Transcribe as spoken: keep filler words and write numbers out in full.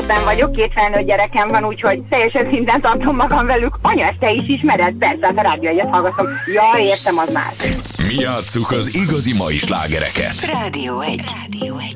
helyzetben vagyok, két felnőtt gyerekem van, úgyhogy teljesen szinten tartom magam velük. Anya, ezt te is ismered? Persze, hát a rádió egyet hallgatom. Ja, értem, az már. Mi játsszuk az igazi mai slágereket. Rádió egy. Rádió egy.